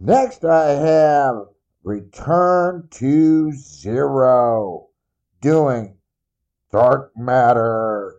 Next, I have Return to Zero doing Dark Matter.